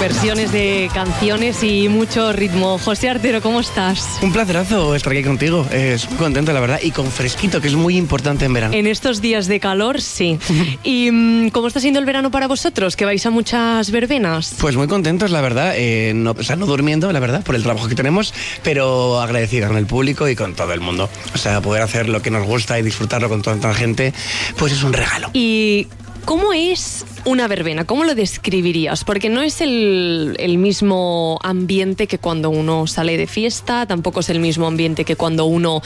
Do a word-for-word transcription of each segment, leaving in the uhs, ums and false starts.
versiones de canciones y mucho ritmo. José Artero, ¿cómo estás? Un placerazo estar aquí contigo, es muy contento la verdad y con fresquito, que es muy importante en verano. En estos días de calor, sí. ¿Y cómo está siendo el verano para vosotros? ¿Que vais a muchas verbenas? Pues muy contentos, la verdad, eh, no, o sea, no durmiendo, la verdad, por el trabajo que tenemos, pero agradecidos con el público y con todo el mundo. O sea, poder hacer lo que nos gusta y disfrutarlo con tanta gente, pues es un regalo. Y ¿cómo es una verbena? ¿Cómo lo describirías? Porque no es el, el mismo ambiente que cuando uno sale de fiesta, tampoco es el mismo ambiente que cuando uno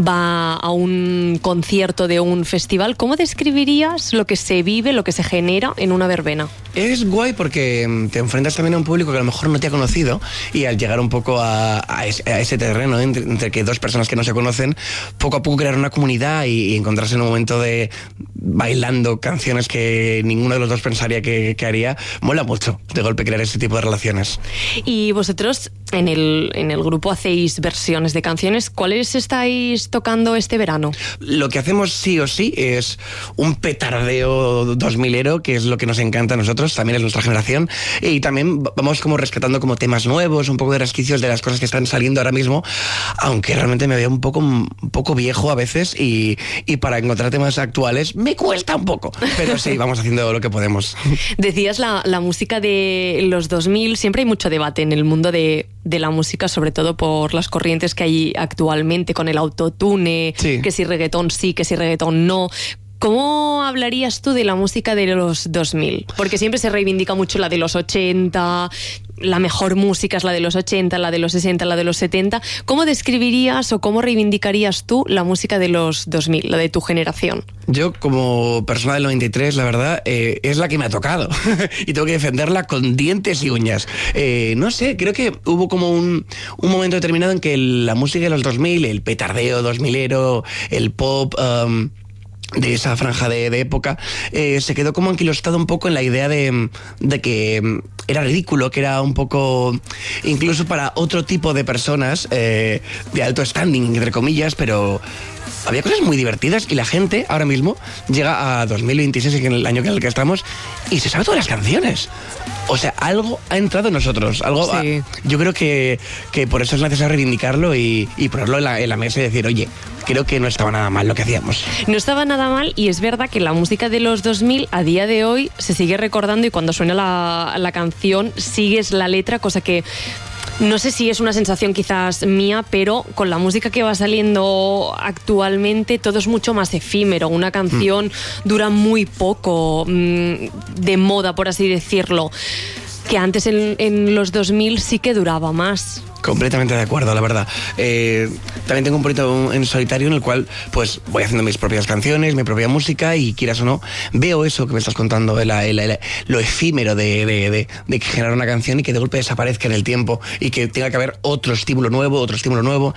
va a un concierto de un festival. ¿Cómo describirías lo que se vive, lo que se genera en una verbena? Es guay porque te enfrentas también a un público que a lo mejor no te ha conocido y al llegar un poco a, a, ese, a ese terreno entre, entre que dos personas que no se conocen, poco a poco crear una comunidad y, y encontrarse en un momento de bailando canciones que ninguno de los dos pensaría que, que haría, mola mucho de golpe crear ese tipo de relaciones. Y vosotros en el, en el grupo hacéis versiones de canciones. ¿Cuáles estáis tocando este verano? Lo que hacemos sí o sí es un petardeo dos milero, que es lo que nos encanta a nosotros, también es nuestra generación, y también vamos como rescatando como temas nuevos, un poco de resquicios de las cosas que están saliendo ahora mismo, aunque realmente me veo un poco, un poco viejo a veces y, y para encontrar temas actuales me cuesta un poco, pero sí, vamos haciendo lo que podemos. Decías la, la música de los dos mil, siempre hay mucho debate en el mundo de, de la música, sobre todo por las corrientes que hay actualmente con el autotune, sí. que si reggaetón sí, que si reggaetón no. ¿Cómo hablarías tú de la música de los dos mil? Porque siempre se reivindica mucho la de los ochenta, la mejor música es la de los ochenta, la de los sesenta, la de los setenta. ¿Cómo describirías o cómo reivindicarías tú la música de los dos mil, la de tu generación? Yo, como persona del noventa y tres, la verdad, eh, es la que me ha tocado y tengo que defenderla con dientes y uñas. Eh, no sé, creo que hubo como un, un momento determinado en que la música de los dos mil, el petardeo dos milero, el pop... Um, de esa franja de, de época, eh, se quedó como anquilostado un poco en la idea de, de que era ridículo, que era un poco, incluso para otro tipo de personas, eh, de alto standing, entre comillas, pero había cosas muy divertidas y la gente ahora mismo llega a dos mil veintiséis, que es el año en el que estamos, y se sabe todas las canciones. O sea, algo ha entrado en nosotros. Algo sí. ha, yo creo que, que por eso es necesario reivindicarlo y, y ponerlo en la, en la mesa y decir, oye, creo que no estaba nada mal lo que hacíamos. No estaba nada mal y es verdad que la música de los dos mil a día de hoy se sigue recordando y cuando suena la, la canción sigues la letra, cosa que... No sé si es una sensación quizás mía, pero con la música que va saliendo actualmente todo es mucho más efímero. Una canción mm. dura muy poco, mmm, de moda, por así decirlo, que antes en, en los dos mil sí que duraba más. Completamente de acuerdo, la verdad. Eh, también tengo un proyecto en solitario en el cual pues voy haciendo mis propias canciones, mi propia música y quieras o no, veo eso que me estás contando, el, el, el, lo efímero de, de, de, de generar una canción y que de golpe desaparezca en el tiempo y que tenga que haber otro estímulo nuevo, otro estímulo nuevo.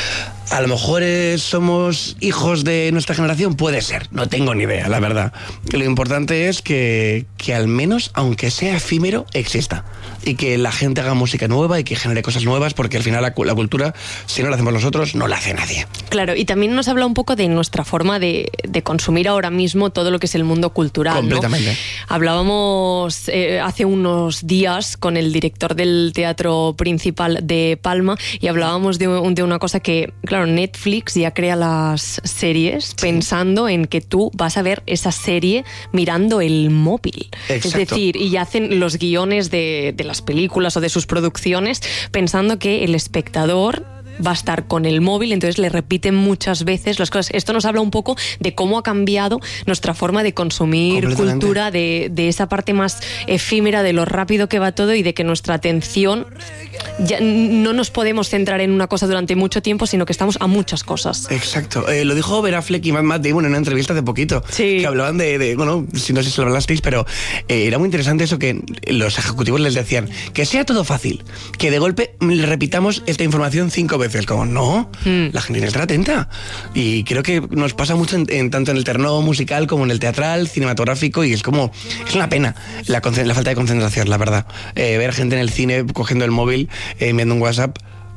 A lo mejor eh, somos hijos de nuestra generación, puede ser, no tengo ni idea, la verdad. Lo importante es que, que al menos, aunque sea efímero, exista. Y que la gente haga música nueva y que genere cosas nuevas, porque al final la, la cultura, si no la hacemos nosotros, no la hace nadie. Claro, y también nos habla un poco de nuestra forma de, de consumir ahora mismo todo lo que es el mundo cultural, completamente. ¿no? Hablábamos eh, hace unos días con el director del Teatro Principal de Palma y hablábamos de, de una cosa que, claro, Netflix ya crea las series sí. pensando en que tú vas a ver esa serie mirando el móvil. Exacto. Es decir, y ya hacen los guiones de, de las películas o de sus producciones pensando que el espectador va a estar con el móvil, entonces le repiten muchas veces las cosas. Esto nos habla un poco de cómo ha cambiado nuestra forma de consumir cultura, de, de esa parte más efímera, de lo rápido que va todo y de que nuestra atención ya no nos podemos centrar en una cosa durante mucho tiempo, sino que estamos a muchas cosas. Exacto. Eh, lo dijo Ben Affleck y Matt Damon en una entrevista hace poquito. Sí. Que hablaban de, de bueno, si no sé si lo hablasteis, pero eh, era muy interesante eso que los ejecutivos les decían, que sea todo fácil, que de golpe le repitamos esta información cinco veces. Como, no, mm. la gente tiene que estar atenta. Y creo que nos pasa mucho en, en, tanto en el terreno musical como en el teatral, cinematográfico, y es como, es una pena la, la falta de concentración, la verdad. Eh, ver gente en el cine cogiendo el móvil, eh, viendo un WhatsApp.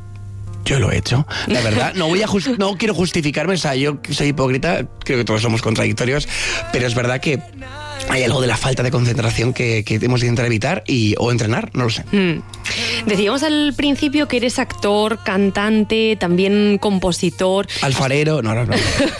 Yo lo he hecho, la verdad. No voy a just, no quiero justificarme, o sea, yo soy hipócrita, creo que todos somos contradictorios, pero es verdad que hay algo de la falta de concentración que, que hemos de intentar evitar y, o entrenar, no lo sé. Mm. Decíamos al principio que eres actor, cantante, también compositor. Alfarero, no, no, no.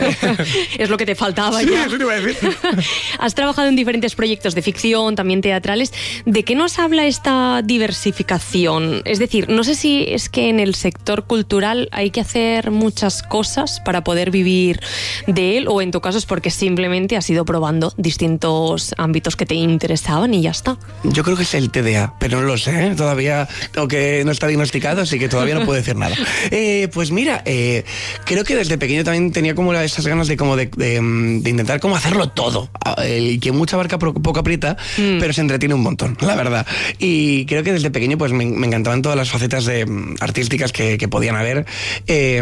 Es lo que te faltaba sí, ya. Eso te iba a decir. Has trabajado en diferentes proyectos de ficción, también teatrales. ¿De qué nos habla esta diversificación? Es decir, no sé si es que en el sector cultural hay que hacer muchas cosas para poder vivir de él, o en tu caso es porque simplemente has ido probando distintos ámbitos que te interesaban y ya está. Yo creo que es el T D A, pero no lo sé, ¿eh? Todavía, aunque no está diagnosticado, así que todavía no puedo decir nada. Eh, pues mira, eh, creo que desde pequeño también tenía como esas ganas de como de, de, de intentar como hacerlo todo. El que mucha barca poco aprieta, mm. pero se entretiene un montón, la verdad. Y creo que desde pequeño pues me, me encantaban todas las facetas de, artísticas que, que podían haber. Eh,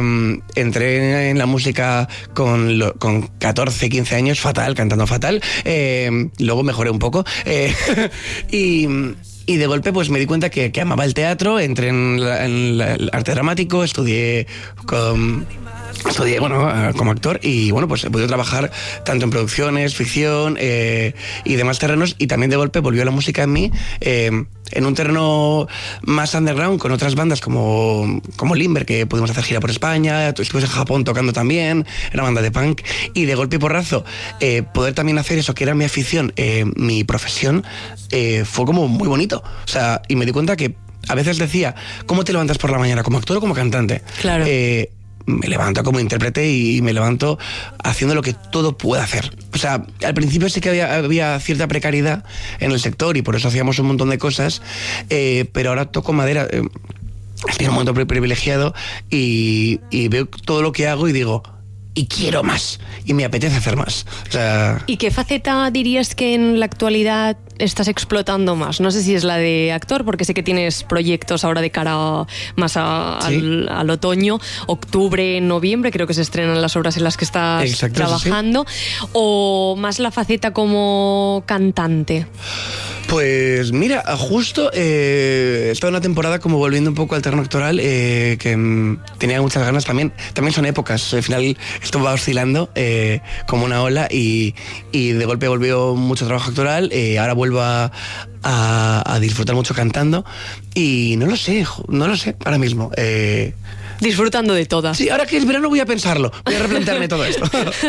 entré en la música con, lo, con catorce, quince años, fatal, cantando fatal. Eh, luego mejoré un poco. Eh, y... Y de golpe pues me di cuenta que, que amaba el teatro, entré en, la, en la, el arte dramático, estudié con... Estudié, bueno, como actor y, bueno, pues he podido trabajar tanto en producciones, ficción eh, y demás terrenos, y también de golpe volvió la música en mí eh, en un terreno más underground con otras bandas como, como Limber, que pudimos hacer gira por España, estuvimos en Japón tocando también, era banda de punk, y de golpe y porrazo eh, poder también hacer eso que era mi afición, eh, mi profesión, eh, fue como muy bonito. O sea, y me di cuenta que a veces decía, ¿cómo te levantas por la mañana? ¿Como actor o como cantante? Claro. Eh, me levanto como intérprete y me levanto haciendo lo que todo puedo hacer. O sea, al principio sí que había, había cierta precariedad en el sector y por eso hacíamos un montón de cosas, eh, pero ahora toco madera. Eh, estoy en un momento privilegiado y, y veo todo lo que hago y digo, y quiero más, y me apetece hacer más. O sea... ¿Y qué faceta dirías que en la actualidad estás explotando más? No sé si es la de actor, porque sé que tienes proyectos ahora de cara más a, ¿sí? al, al otoño, octubre, noviembre, creo que se estrenan las obras en las que estás Exacto, trabajando, sí. O más la faceta como cantante. Pues mira, justo eh, he estado en una temporada como volviendo un poco al terreno actoral, eh, que mm, tenía muchas ganas también. También son épocas, al final esto va oscilando eh, como una ola y, y de golpe volvió mucho trabajo actoral, eh, ahora vuelvo a, a, a disfrutar mucho cantando y no lo sé, no lo sé ahora mismo. Eh, Disfrutando de todas. Sí, ahora que es verano voy a pensarlo, voy a replantearme todo esto.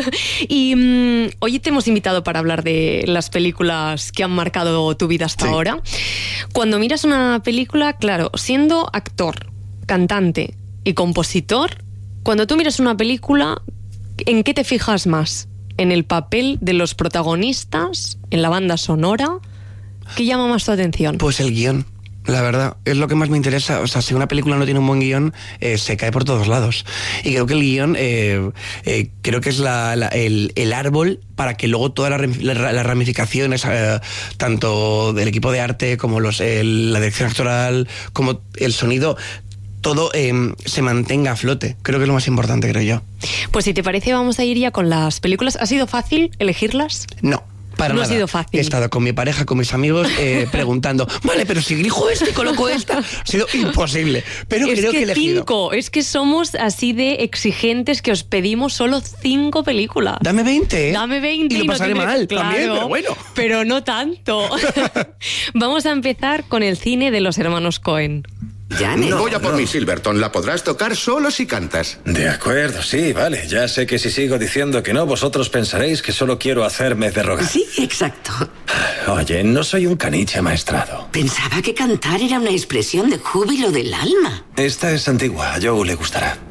Y um, hoy te hemos invitado para hablar de las películas que han marcado tu vida hasta sí. ahora. Cuando miras una película, claro, siendo actor, cantante y compositor, cuando tú miras una película, ¿en qué te fijas más? ¿En el papel de los protagonistas? ¿En la banda sonora? ¿Qué llama más tu atención? Pues el guión. La verdad, es lo que más me interesa. O sea, si una película no tiene un buen guión, eh, se cae por todos lados. Y creo que el guión, eh, eh, creo que es la, la, el, el árbol para que luego todas las la, la ramificaciones, eh, tanto del equipo de arte como los, el, la dirección actoral, como el sonido, todo eh, se mantenga a flote. Creo que es lo más importante, creo yo. Pues si te parece, vamos a ir ya con las películas. ¿Ha sido fácil elegirlas? No. Para no nada. ha sido fácil. He estado con mi pareja, con mis amigos, eh, preguntando, vale, pero si elijo este y coloco esta, ha sido imposible. Pero es creo que, que he elegido. Cinco, es que somos así de exigentes que os pedimos solo cinco películas. Dame veinte, ¿eh? Dame veinte. Y lo y pasaré no te... mal claro, también, pero bueno. Pero no tanto. Vamos a empezar con el cine de los hermanos Coen. Janet. No, voy a por no. mi Silverton. La podrás tocar solo si cantas. De acuerdo, sí, vale. Ya sé que si sigo diciendo que no, vosotros pensaréis que solo quiero hacerme de rogar. Sí, exacto. Oye, no soy un caniche maestrado. Pensaba que cantar era una expresión de júbilo del alma. Esta es antigua, a Joe le gustará.